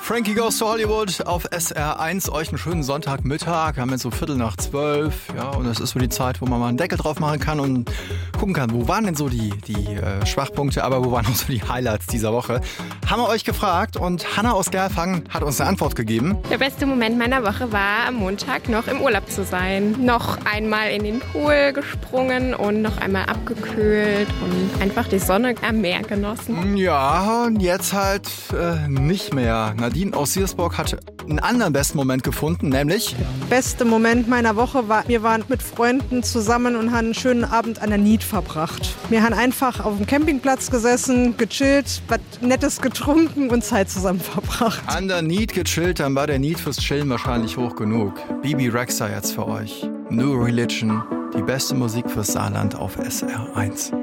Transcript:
Frankie Goes to Hollywood auf SR1. Euch einen schönen Sonntagmittag. Wir haben jetzt so 11:45. Ja, und das ist so die Zeit, wo man mal einen Deckel drauf machen kann und gucken kann, wo waren denn so die Schwachpunkte, aber wo waren auch so die Highlights dieser Woche. Haben wir euch gefragt und Hanna aus Gerfang hat uns eine Antwort gegeben. Der beste Moment meiner Woche war, am Montag noch im Urlaub zu sein. Noch einmal in den Pool gesprungen und noch einmal abgekühlt und einfach die Sonne am Meer genossen. Ja, und jetzt halt nicht mehr. Nadine aus Siersburg hat einen anderen besten Moment gefunden, nämlich... Beste Moment meiner Woche war, wir waren mit Freunden zusammen und haben einen schönen Abend an der Nied verbracht. Wir haben einfach auf dem Campingplatz gesessen, gechillt, was Nettes getrunken und Zeit zusammen verbracht. An der Nied gechillt, dann war der Need fürs Chillen wahrscheinlich hoch genug. Bibi Rexha jetzt für euch. New Religion, die beste Musik fürs Saarland auf SR1.